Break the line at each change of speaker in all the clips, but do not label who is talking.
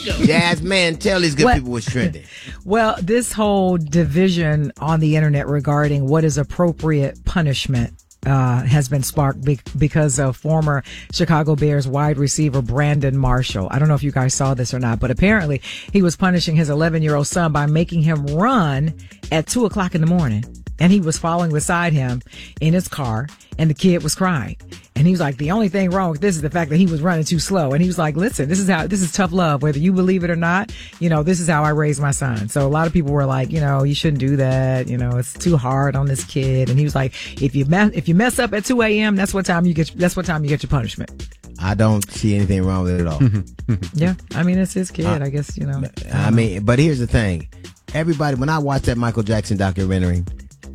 Jasmine, tell these good people what's trending.
Well, this whole division on the internet regarding what is appropriate punishment has been sparked because of former Chicago Bears wide receiver Brandon Marshall. I don't know if you guys saw this or not, but apparently he was punishing his 11-year-old son by making him run at 2:00 in the morning. And he was following beside him in his car, and the kid was crying. And he was like, the only thing wrong with this is the fact that he was running too slow. And he was like, listen, this is tough love, whether you believe it or not. This is how I raised my son. So a lot of people were like, you shouldn't do that. It's too hard on this kid. And he was like, if you mess up at 2 a.m., that's what time you get your punishment.
I don't see anything wrong with it at all.
Yeah. I mean, it's his kid, I guess,
but here's the thing. Everybody, when I watched that Michael Jackson documentary,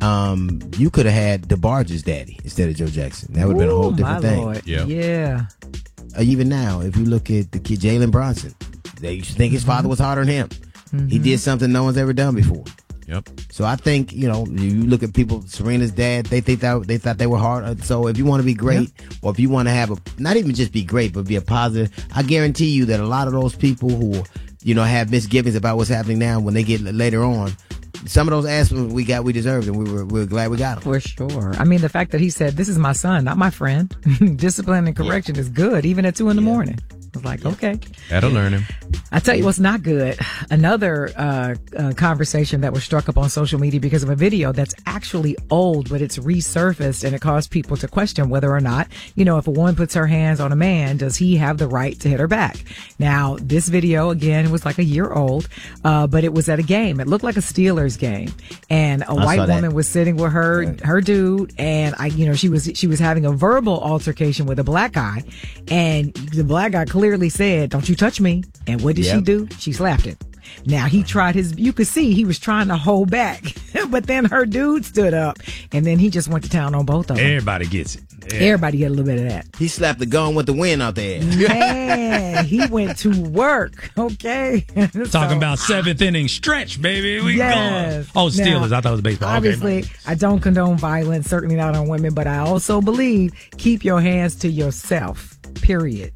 you could have had DeBarge's daddy instead of Joe Jackson. That would have been a whole different thing.
Lord. Yeah.
Even now, if you look at the kid, Jalen Bronson, they used to think his father was harder than him. Mm-hmm. He did something no one's ever done before.
Yep.
So I think, you look at people, Serena's dad, they thought they were hard. So if you want to be great, or if you want to have not even just be great, but be a positive, I guarantee you that a lot of those people who, have misgivings about what's happening now, when they get later on, some of those answers we deserved, and we're glad we got them.
For sure. I mean, the fact that he said, this is my son, not my friend. Discipline and correction is good, even at 2 a.m. I was like, okay.
That'll learn him.
I tell you what's not good. Another conversation that was struck up on social media because of a video that's actually old, but it's resurfaced, and it caused people to question whether or not, if a woman puts her hands on a man, does he have the right to hit her back? Now, this video, again, was like a year old, but it was at a game. It looked like a Steelers game, and a white woman was sitting with her dude, and she was having a verbal altercation with a black guy, and the black guy clearly said, "Don't you touch me." And what did she do? She slapped him. Now he tried you could see he was trying to hold back, but then her dude stood up, and then he just went to town on both of them.
Everybody gets it. Yeah.
Everybody get a little bit of that.
He slapped the gun with the wind out there.
Man, he went to work. Okay.
Talking about 7th inning stretch, baby. We going. Oh, Steelers. Now, I thought it was baseball.
Obviously, I don't condone violence, certainly not on women, but I also believe keep your hands to yourself. Period.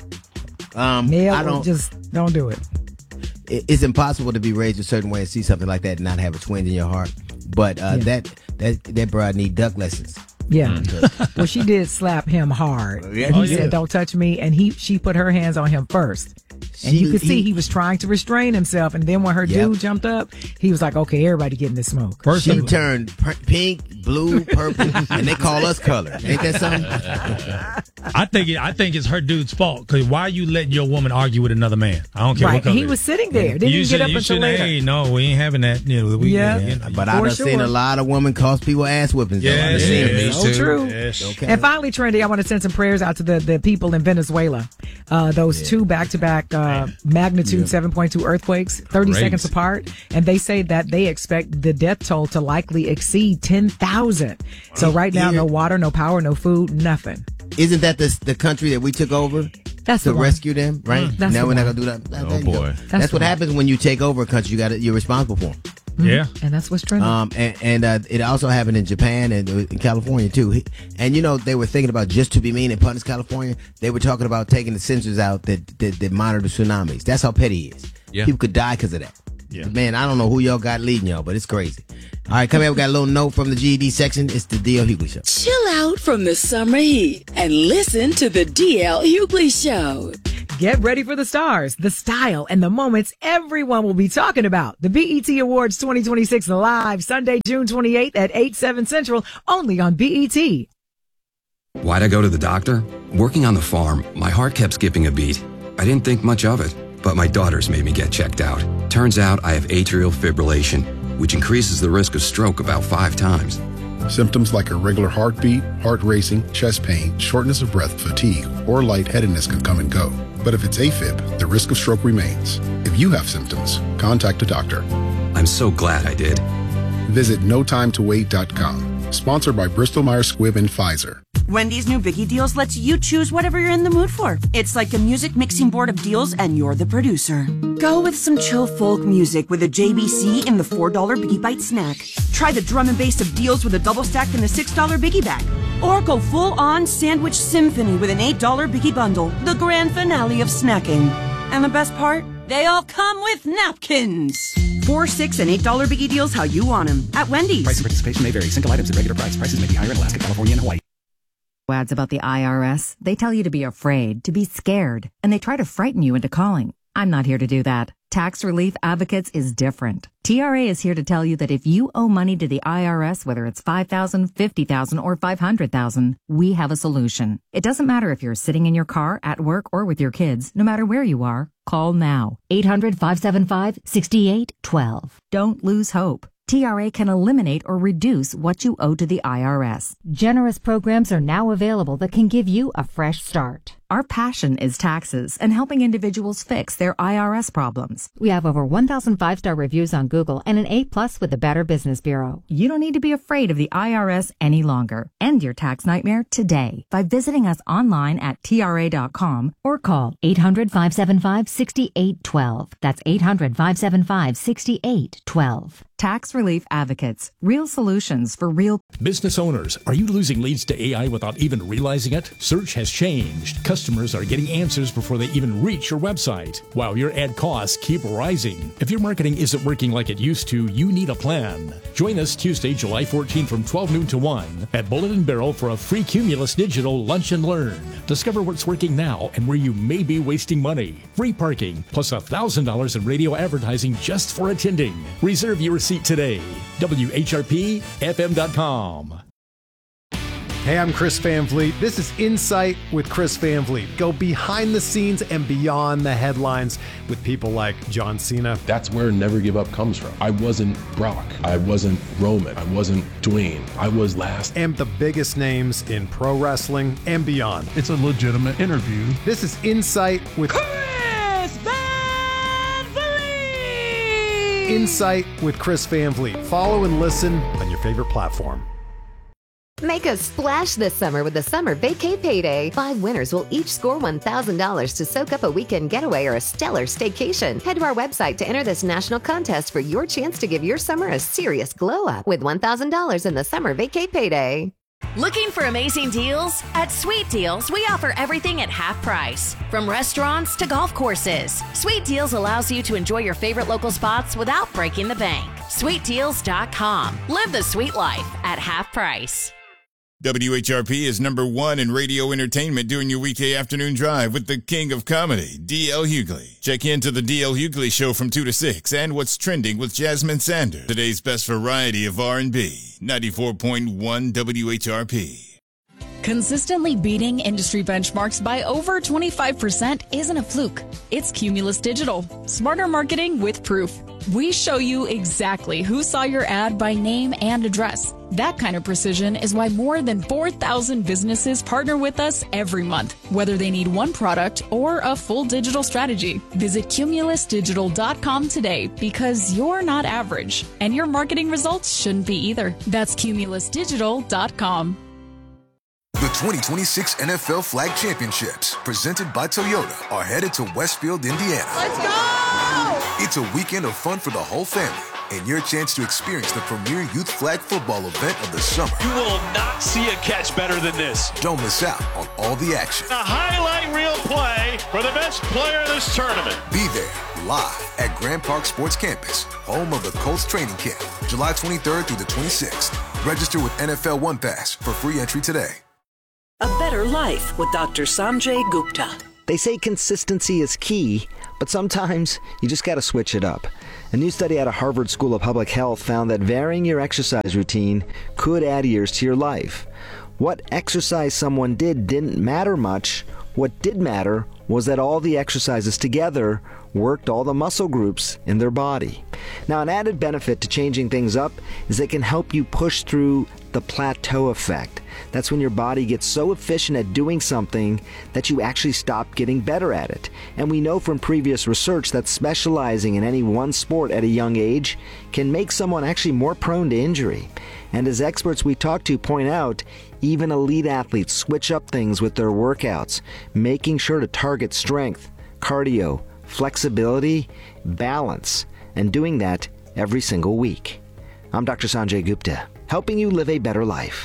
Just don't do it.
It's impossible to be raised a certain way and see something like that and not have a twinge in your heart. But that bride need duck lessons.
Yeah. Well, she did slap him hard. And he said, "Don't touch me," and she put her hands on him first. And you could see he was trying to restrain himself. And then when her dude jumped up, he was like, okay, everybody getting this smoke.
She turned pink, blue, purple, and they call us color. Ain't that something?
I think it's her dude's fault. Because why are you letting your woman argue with another man? I don't care what color.
He was sitting there. Didn't even get up until later.
Hey, no, we ain't having that.
But I've seen a lot of women cost people ass whippings.
So true.
Yes.
Okay. And finally, Trendy, I want to send some prayers out to the people in Venezuela. Those two back-to-back magnitude 7.2 earthquakes, 30 seconds apart, and they say that they expect the death toll to likely exceed 10,000. So right now, no water, no power, no food, nothing.
Isn't that the country that we took over?
That's
to rescue them, right?
Now
we're not gonna do that.
Oh boy,
that's what happens when you take over a country. You're responsible for them.
Mm-hmm. Yeah, and that's what's trending.
And it also happened in Japan and in California too. And they were thinking about, just to be mean and punish California, they were talking about taking the sensors out that monitor tsunamis. That's how petty it is. Yeah. People could die because of that. Yeah. Man, I don't know who y'all got leading y'all, but it's crazy. All right, come here. We got a little note from the GED section. It's the DL Hughley Show.
Chill out from the summer heat and listen to the DL Hughley Show.
Get ready for the stars, the style, and the moments everyone will be talking about. The BET Awards 2026 live Sunday, June 28th at 8/7 Central, only on BET.
Why'd I go to the doctor? Working on the farm, my heart kept skipping a beat. I didn't think much of it, but my daughters made me get checked out. Turns out I have atrial fibrillation, which increases the risk of stroke about 5 times.
Symptoms like irregular heartbeat, heart racing, chest pain, shortness of breath, fatigue, or lightheadedness can come and go. But if it's AFib, the risk of stroke remains. If you have symptoms, contact a doctor.
I'm so glad I did.
Visit notimetowait.com. Sponsored by Bristol-Myers Squibb and Pfizer.
Wendy's new Biggie Deals lets you choose whatever you're in the mood for. It's like a music mixing board of deals, and you're the producer. Go with some chill folk music with a JBC in the $4 Biggie Bite snack. Try the drum and bass of deals with a double stack in the $6 Biggie Bag. Or go full-on sandwich symphony with an $8 Biggie Bundle, the grand finale of snacking. And the best part? They all come with napkins. $4, $6, and $8 biggie deals how you want them at Wendy's.
Price and participation may vary. Single items at regular price. Prices may be higher in Alaska, California, and Hawaii.
Ads about the IRS, they tell you to be afraid, to be scared, and they try to frighten you into calling. I'm not here to do that. Tax Relief Advocates is different. TRA is here to tell you that if you owe money to the IRS, whether it's $5,000, $50,000, or $500,000, we have a solution. It doesn't matter if you're sitting in your car, at work, or with your kids. No matter where you are, call now. 800-575-6812. Don't lose hope. TRA can eliminate or reduce what you owe to the IRS. Generous programs are now available that can give you a fresh start. Our passion is taxes and helping individuals fix their IRS problems. We have over 1,000 5-star reviews on Google and an A+ with the Better Business Bureau. You don't need to be afraid of the IRS any longer. End your tax nightmare today by visiting us online at TRA.com or call 800-575-6812. That's 800-575-6812. Tax Relief Advocates. Real solutions for real
business owners. Are you losing leads to AI without even realizing it? Search has changed. Customers are getting answers before they even reach your website, while your ad costs keep rising. If your marketing isn't working like it used to, you need a plan. Join us Tuesday, July 14 from 12 noon to 1 at Bullet and Barrel for a free Cumulus Digital Lunch and Learn. Discover what's working now and where you may be wasting money. Free parking plus $1,000 in radio advertising just for attending. Reserve your seat today. WHRPFM.com.
Hey, I'm Chris Van Vliet. This is Insight with Chris Van Vliet. Go behind the scenes and beyond the headlines with people like John Cena.
That's where Never Give Up comes from. I wasn't Brock. I wasn't Roman. I wasn't Dwayne. I was last.
And the biggest names in pro wrestling and beyond.
It's a legitimate interview.
This is Insight with
Chris Van Vliet.
Insight with Chris Van Vliet. Follow and listen on your favorite platform.
Make a splash this summer with the Summer Vacay Payday. 5 winners will each score $1,000 to soak up a weekend getaway or a stellar staycation. Head to our website to enter this national contest for your chance to give your summer a serious glow up with $1,000 in the Summer Vacay Payday.
Looking for amazing deals? At Sweet Deals, we offer everything at half price. From restaurants to golf courses, Sweet Deals allows you to enjoy your favorite local spots without breaking the bank. SweetDeals.com. Live the sweet life at half price.
WHRP is #1 in radio entertainment during your weekday afternoon drive with the king of comedy, D.L. Hughley. Check into the D.L. Hughley Show from 2 to 6 and What's Trending with Jasmine Sanders. Today's best variety of R&B, 94.1 WHRP.
Consistently beating industry benchmarks by over 25% isn't a fluke. It's Cumulus Digital. Smarter marketing with proof. We show you exactly who saw your ad by name and address. That kind of precision is why more than 4,000 businesses partner with us every month, whether they need one product or a full digital strategy. Visit CumulusDigital.com today because you're not average, and your marketing results shouldn't be either. That's CumulusDigital.com.
The 2026 NFL Flag Championships, presented by Toyota, are headed to Westfield, Indiana.
Let's go!
It's a weekend of fun for the whole family and your chance to experience the premier youth flag football event of the summer.
You will not see a catch better than this.
Don't miss out on all the action.
A highlight reel play for the best player of this tournament.
Be there live at Grand Park Sports Campus, home of the Colts training camp, July 23rd through the 26th. Register with NFL One Pass for free entry today.
A Better Life with Dr. Sanjay Gupta.
They say consistency is key, but sometimes you just got to switch it up. A new study out of Harvard School of Public Health found that varying your exercise routine could add years to your life. What exercise someone did didn't matter much. What did matter was that all the exercises together worked all the muscle groups in their body. Now, an added benefit to changing things up is it can help you push through the plateau effect. That's when your body gets so efficient at doing something that you actually stop getting better at it. And we know from previous research that specializing in any one sport at a young age can make someone actually more prone to injury. And as experts we talk to point out, even elite athletes switch up things with their workouts, making sure to target strength, cardio, flexibility, balance, and doing that every single week. I'm Dr. Sanjay Gupta, helping you live a better life.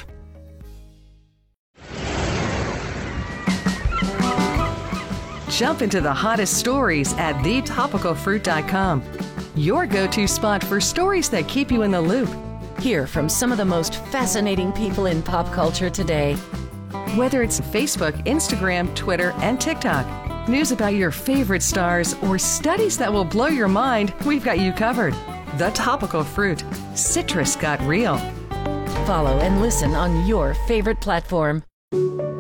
Jump into the hottest stories at thetopicalfruit.com. Your go-to spot for stories that keep you in the loop.
Hear from some of the most fascinating people in pop culture today.
Whether it's Facebook, Instagram, Twitter, and TikTok, news about your favorite stars, or studies that will blow your mind, we've got you covered. The Topical Fruit. Citrus got real.
Follow and listen on your favorite platform.